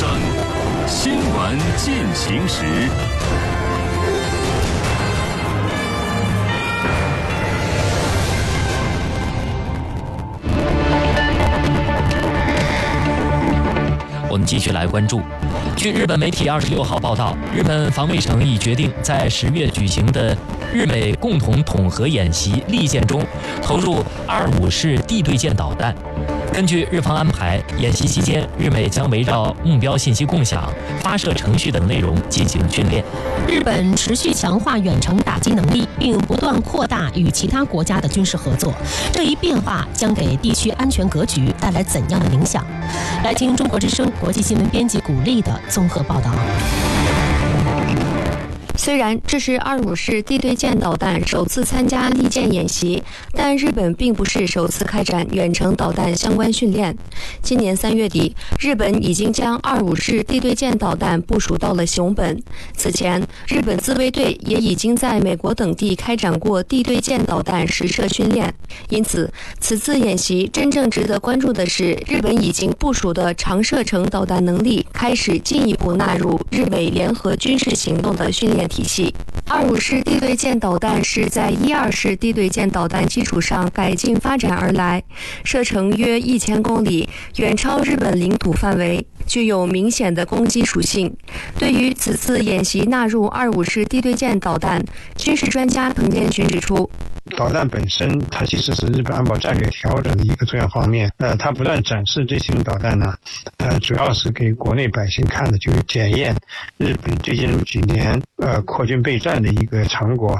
生，新闻进行时。 我们继续来关注。据日本媒体26号报道，日本防卫省已决定在10月举行的日美共同统合演习利剑中投入25式地对舰导弹。根据日方安排，演习期间，日美将围绕目标信息共享、发射程序等内容进行训练。 日本持续强化远程打击能力，并不断扩大与其他国家的军事合作。这一变化将给地区安全格局带来怎样的影响？来听中国之声国际新闻编辑古丽的综合报道。 虽然这是25式地对舰导弹首次参加利剑演习，但日本并不是首次开展远程导弹相关训练。今年3月底，日本已经将25式地对舰导弹部署到了熊本。此前，日本自卫队也已经在美国等地开展过地对舰导弹实射训练。因此，此次演习真正值得关注的是，日本已经部署的长射程导弹能力开始进一步纳入日美联合军事行动的训练体系。25式地对舰导弹是在12式地对舰导弹基础上改进发展而来，射程约1000公里，远超日本领土范围，具有明显的攻击属性。对于此次演习纳入25式地对舰导弹，军事专家滕建群指出， 导弹本身它其实是日本安保战略调整的一个重要方面。它不断展示这种导弹呢，主要是给国内百姓看的，就是检验日本最近几年扩军备战的一个成果。